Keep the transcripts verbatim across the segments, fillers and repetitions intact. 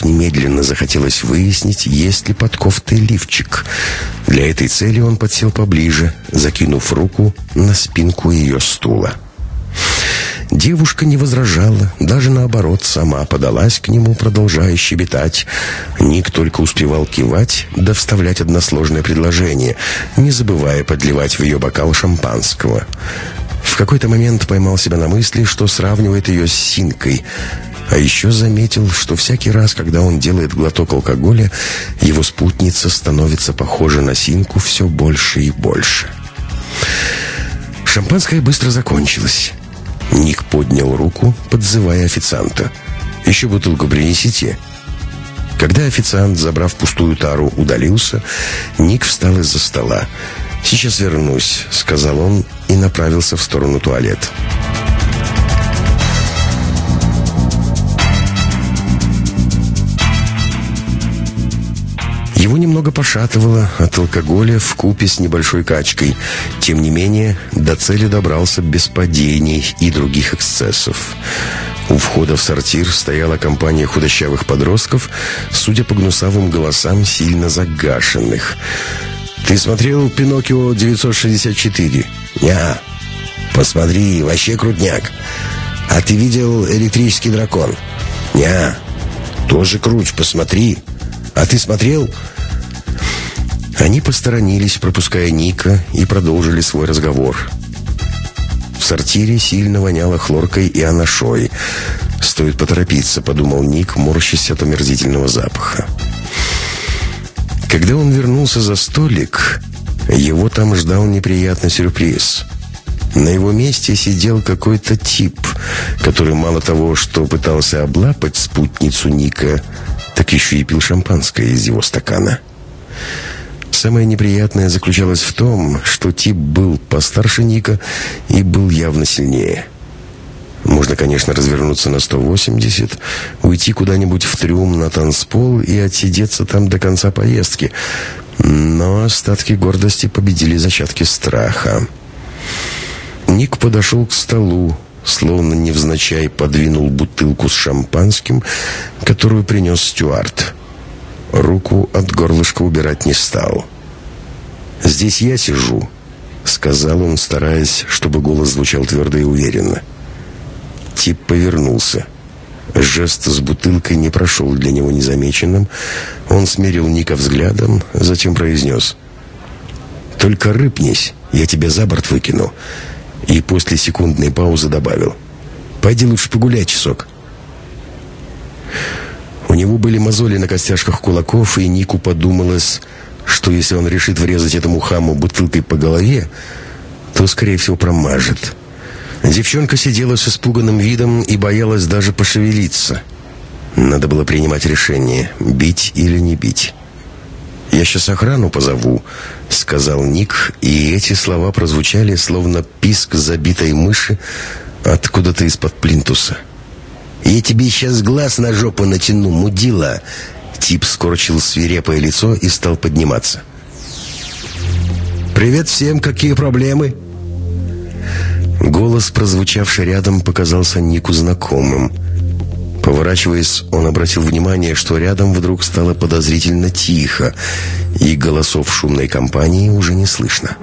вдруг немедленно захотелось выяснить, есть ли под кофтой лифчик. Для этой цели он подсел поближе, закинув руку на спинку ее стула. Девушка не возражала, даже наоборот, сама подалась к нему, продолжая щебетать. Ник только успевал кивать да вставлять односложное предложение, не забывая подливать в ее бокал шампанского. В какой-то момент поймал себя на мысли, что сравнивает ее с Синкой. А еще заметил, что всякий раз, когда он делает глоток алкоголя, его спутница становится похожа на Синку все больше и больше. Шампанское быстро закончилось. Ник поднял руку, подзывая официанта. «Еще бутылку принесите». Когда официант, забрав пустую тару, удалился, Ник встал из-за стола. «Сейчас вернусь», — сказал он и направился в сторону туалета. Его немного пошатывало от алкоголя вкупе с небольшой качкой. Тем не менее, до цели добрался без падений и других эксцессов. У входа в сортир стояла компания худощавых подростков, судя по гнусавым голосам, сильно загашенных. «Ты смотрел «Пиноккио девятьсот шестьдесят четыре»?» «Неа». «Посмотри, вообще крутняк». «А ты видел «Электрический дракон»?» «Неа». «Тоже круть, посмотри». «А ты смотрел?» Они посторонились, пропуская Ника, и продолжили свой разговор. В сортире сильно воняло хлоркой и анашой. «Стоит поторопиться», — подумал Ник, морщась от омерзительного запаха. Когда он вернулся за столик, его там ждал неприятный сюрприз. На его месте сидел какой-то тип, который мало того, что пытался облапать спутницу Ника, так еще и пил шампанское из его стакана. Самое неприятное заключалось в том, что тип был постарше Ника и был явно сильнее. Можно, конечно, развернуться на сто восемьдесят, уйти куда-нибудь в трюм на танцпол и отсидеться там до конца поездки, но остатки гордости победили зачатки страха. Ник подошел к столу, словно невзначай подвинул бутылку с шампанским, которую принес стюард. Руку от горлышка убирать не стал. «Здесь я сижу», — сказал он, стараясь, чтобы голос звучал твердо и уверенно. Тип повернулся. Жест с бутылкой не прошел для него незамеченным. Он смерил Ника взглядом, затем произнес: «Только рыпнись, я тебя за борт выкину». И после секундной паузы добавил: «Пойди лучше погуляй часок». У него были мозоли на костяшках кулаков, и Нику подумалось, что если он решит врезать этому хаму бутылкой по голове, то, скорее всего, промажет. Девчонка сидела с испуганным видом и боялась даже пошевелиться. Надо было принимать решение, бить или не бить. «Я сейчас охрану позову», — сказал Ник, и эти слова прозвучали, словно писк забитой мыши откуда-то из-под плинтуса. «Я тебе сейчас глаз на жопу натяну, мудила!» Тип скорчил свирепое лицо и стал подниматься. «Привет всем, какие проблемы?» Голос, прозвучавший рядом, показался Нику знакомым. Поворачиваясь, он обратил внимание, что рядом вдруг стало подозрительно тихо, и голосов шумной компании уже не слышно.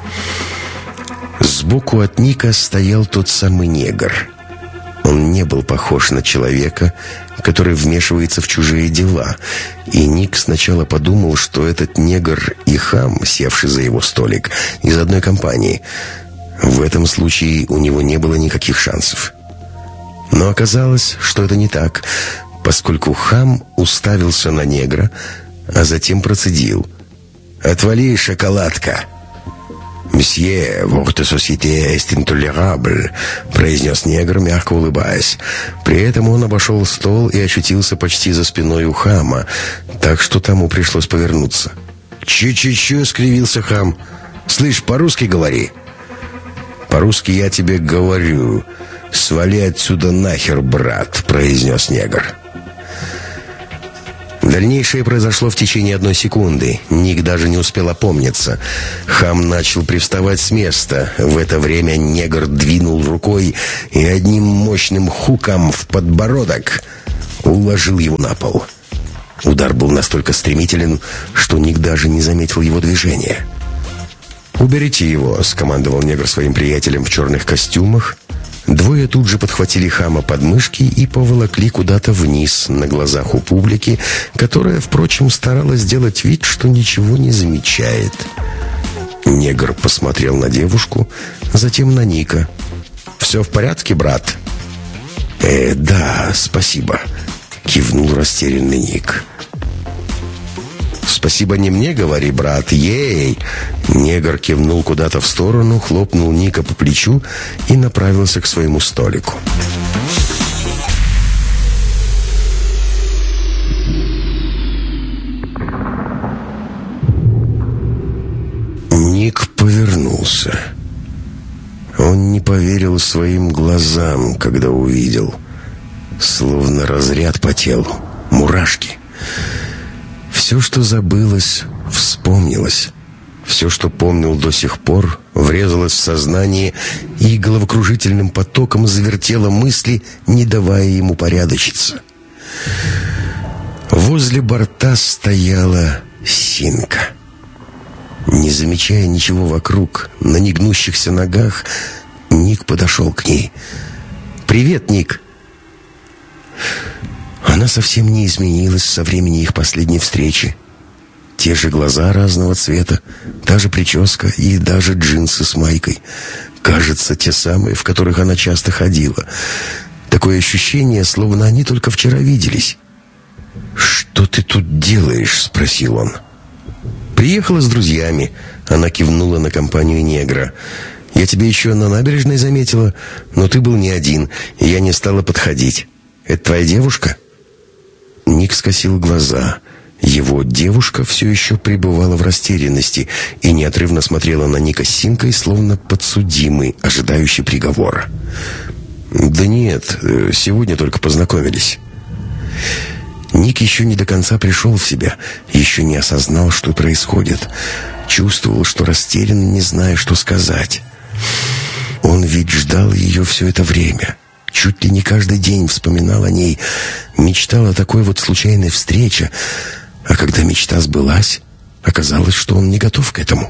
Сбоку от Ника стоял тот самый негр. Он не был похож на человека, который вмешивается в чужие дела, и Ник сначала подумал, что этот негр и хам, севший за его столик, из одной компании. В этом случае у него не было никаких шансов. Но оказалось, что это не так, поскольку хам уставился на негра, а затем процедил: «Отвали, шоколадка!» «Мсье, votre société est intolérable», — произнес негр, мягко улыбаясь. При этом он обошел стол и очутился почти за спиной у хама, так что тому пришлось повернуться. «Чу-чу-чу», — скривился хам. «Слышь, по-русски говори». «По-русски я тебе говорю. Свали отсюда нахер, брат», — произнес негр. Дальнейшее произошло в течение одной секунды. Ник даже не успел опомниться. Хам начал привставать с места. В это время негр двинул рукой и одним мощным хуком в подбородок уложил его на пол. Удар был настолько стремителен, что Ник даже не заметил его движения. «Уберите его», — скомандовал негр своим приятелям в черных костюмах. Двое тут же подхватили хама под мышки и поволокли куда-то вниз, на глазах у публики, которая, впрочем, старалась сделать вид, что ничего не замечает. Негр посмотрел на девушку, затем на Ника. «Все в порядке, брат?» «Э, да, спасибо», — кивнул растерянный Ник. «Спасибо не мне, говори, брат, ей!» Негр кивнул куда-то в сторону, хлопнул Ника по плечу и направился к своему столику. Ник повернулся. Он не поверил своим глазам, когда увидел. Словно разряд по телу, мурашки. Все, что забылось, вспомнилось. Все, что помнил до сих пор, врезалось в сознание и головокружительным потоком завертело мысли, не давая ему порядочиться. Возле борта стояла Синка. Не замечая ничего вокруг, на негнущихся ногах, Ник подошел к ней. «Привет, Ник!» Она совсем не изменилась со времени их последней встречи. Те же глаза разного цвета, та же прическа и даже джинсы с майкой. Кажется, те самые, в которых она часто ходила. Такое ощущение, словно они только вчера виделись. «Что ты тут делаешь?» — спросил он. «Приехала с друзьями», — она кивнула на компанию негра. «Я тебя еще на набережной заметила, но ты был не один, и я не стала подходить. Это твоя девушка?» Ник скосил глаза. Его девушка все еще пребывала в растерянности и неотрывно смотрела на Ника с Синкой, словно подсудимый, ожидающий приговора. «Да нет, сегодня только познакомились». Ник еще не до конца пришел в себя, еще не осознал, что происходит. Чувствовал, что растерян, не зная, что сказать. Он ведь ждал ее все это время. Чуть ли не каждый день вспоминал о ней, мечтал о такой вот случайной встрече. А когда мечта сбылась, оказалось, что он не готов к этому.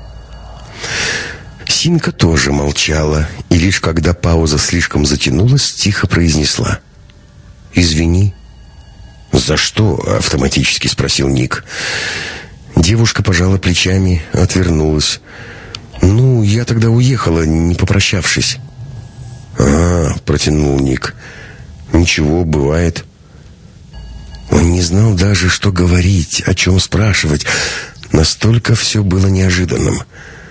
Синка тоже молчала, и лишь когда пауза слишком затянулась, тихо произнесла: «Извини». «За что?» — автоматически спросил Ник. Девушка пожала плечами, отвернулась. «Ну, я тогда уехала, не попрощавшись». «А, — протянул Ник, — ничего, бывает». Он не знал даже, что говорить, о чем спрашивать. Настолько все было неожиданным.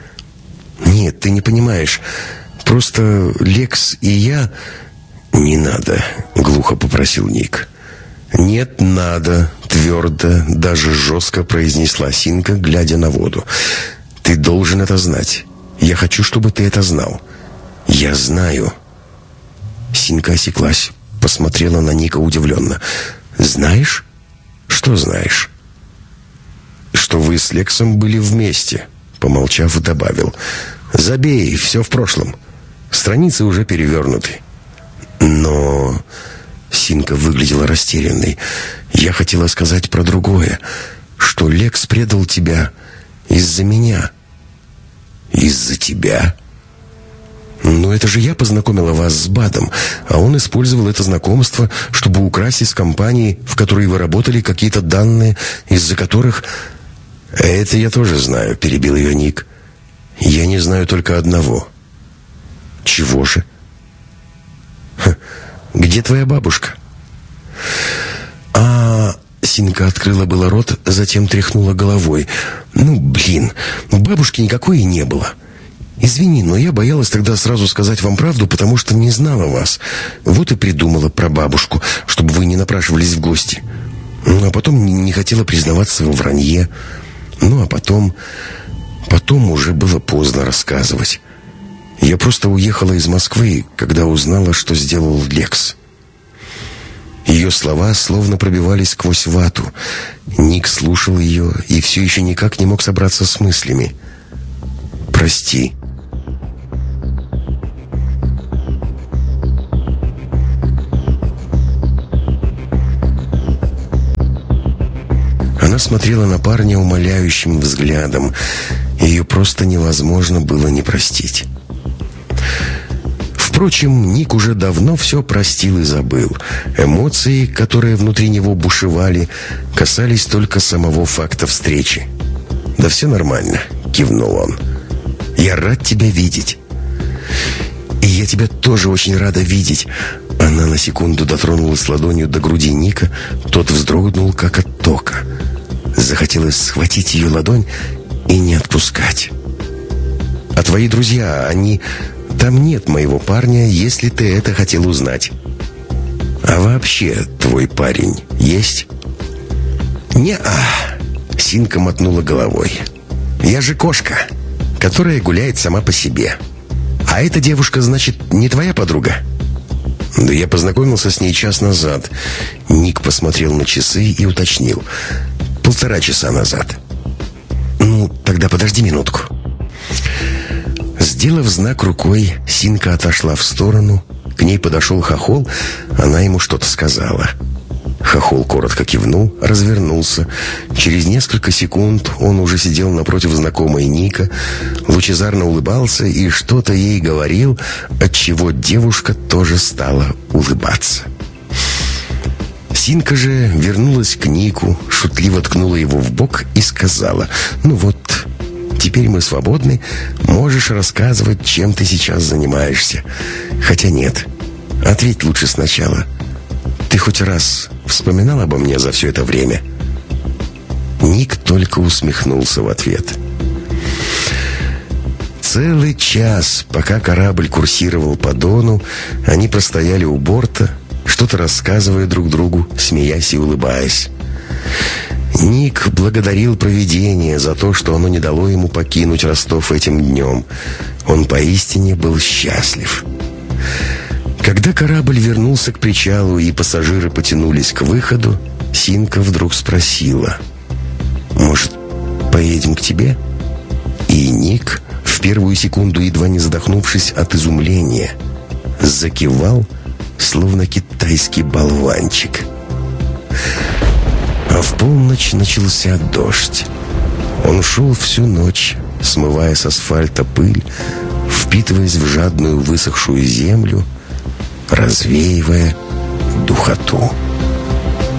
«Нет, ты не понимаешь. Просто Лекс и я...» «Не надо», — глухо попросил Ник. «Нет, надо», — твердо, даже жестко произнесла Синка, глядя на воду. «Ты должен это знать. Я хочу, чтобы ты это знал». «Я знаю». Синка осеклась, посмотрела на Ника удивленно. «Знаешь? Что знаешь?» «Что вы с Лексом были вместе», — помолчав, добавил. «Забей, все в прошлом. Страницы уже перевернуты». «Но...» Синка выглядела растерянной. «Я хотела сказать про другое. Что Лекс предал тебя из-за меня». «Из-за тебя?» «Ну, это же я познакомила вас с Бадом, а он использовал это знакомство, чтобы украсть из компании, в которой вы работали, какие-то данные, из-за которых...» «Это я тоже знаю», — перебил ее Ник. «Я не знаю только одного». «Чего же?» «Ха, где твоя бабушка?» «А...» Синка открыла было рот, затем тряхнула головой. «Ну, блин, бабушки никакой и не было. Извини, но я боялась тогда сразу сказать вам правду, потому что не знала вас. Вот и придумала про бабушку, чтобы вы не напрашивались в гости. Ну, а потом не, не хотела признаваться во вранье. Ну, а потом... Потом уже было поздно рассказывать. Я просто уехала из Москвы, когда узнала, что сделал Лекс». Ее слова словно пробивались сквозь вату. Ник слушал ее и все еще никак не мог собраться с мыслями. «Прости». смотрела на парня умоляющим взглядом. Ее просто невозможно было не простить. Впрочем, Ник уже давно все простил и забыл. Эмоции, которые внутри него бушевали, касались только самого факта встречи. «Да все нормально», — кивнул он. «Я рад тебя видеть». «И я тебя тоже очень рада видеть». Она на секунду дотронулась ладонью до груди Ника. Тот вздрогнул, как от тока. Захотелось схватить ее ладонь и не отпускать. «А твои друзья, они... Там нет моего парня, если ты это хотел узнать». «А вообще твой парень есть?» «Не-а», — Синка мотнула головой. «Я же кошка, которая гуляет сама по себе. А эта девушка, значит, не твоя подруга?» «Да я познакомился с ней час назад». Ник посмотрел на часы и уточнил. «Полтора часа назад». «Ну, тогда подожди минутку». Сделав знак рукой, Синка отошла в сторону. К ней подошел Хохол. Она ему что-то сказала. Хохол коротко кивнул, развернулся. Через несколько секунд он уже сидел напротив знакомой Ника, лучезарно улыбался и что-то ей говорил, отчего девушка тоже стала улыбаться. Синка же вернулась к Нику, шутливо ткнула его в бок и сказала: «Ну вот, теперь мы свободны, можешь рассказывать, чем ты сейчас занимаешься. Хотя нет, ответь лучше сначала. Ты хоть раз вспоминал обо мне за все это время?» Ник только усмехнулся в ответ. Целый час, пока корабль курсировал по Дону, они простояли у борта, что-то рассказывая друг другу, смеясь и улыбаясь. Ник благодарил провидение за то, что оно не дало ему покинуть Ростов этим днем. Он поистине был счастлив. Когда корабль вернулся к причалу и пассажиры потянулись к выходу, Синка вдруг спросила: «Может, поедем к тебе?» И Ник, в первую секунду едва не задохнувшись от изумления, закивал, словно китайский болванчик. А в полночь начался дождь. Он шел всю ночь, смывая с асфальта пыль, впитываясь в жадную высохшую землю, развеивая духоту.